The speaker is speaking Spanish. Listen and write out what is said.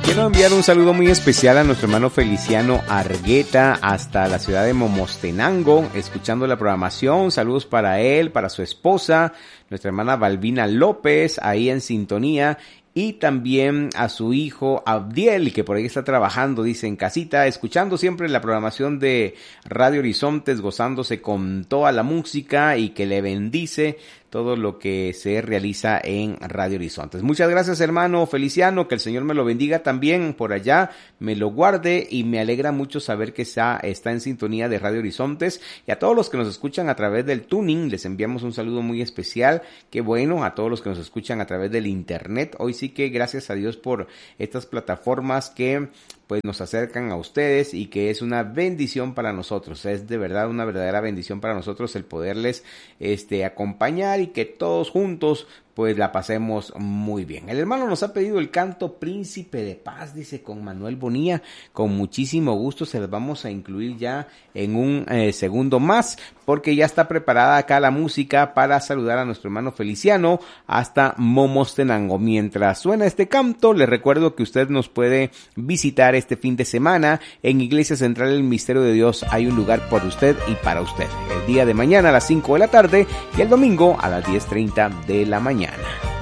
Quiero enviar un saludo muy especial a nuestro hermano Feliciano Argueta hasta la ciudad de Momostenango, escuchando la programación. Saludos para él, para su esposa, nuestra hermana Balbina López, ahí en sintonía. Y también a su hijo Abdiel, que por ahí está trabajando, dice, en casita, escuchando siempre la programación de Radio Horizontes, gozándose con toda la música y que le bendice todo lo que se realiza en Radio Horizontes. Muchas gracias, hermano Feliciano, que el Señor me lo bendiga también por allá, me lo guarde, y me alegra mucho saber que está en sintonía de Radio Horizontes. Y a todos los que nos escuchan a través del tuning, les enviamos un saludo muy especial. Qué bueno, a todos los que nos escuchan a través del internet. Hoy sí que gracias a Dios por estas plataformas que pues nos acercan a ustedes y que es una bendición para nosotros. Es de verdad una verdadera bendición para nosotros el poderles acompañar y que todos juntos pues la pasemos muy bien. El hermano nos ha pedido el canto Príncipe de Paz, dice, con Manuel Bonilla. Con muchísimo gusto se los vamos a incluir ya en un segundo más, porque ya está preparada acá la música para saludar a nuestro hermano Feliciano hasta Momostenango. Mientras suena este canto, les recuerdo que usted nos puede visitar este fin de semana en Iglesia Central del Misterio de Dios. Hay un lugar por usted y para usted. El día de mañana a las 5 de la tarde y el domingo a las 10:30 de la mañana.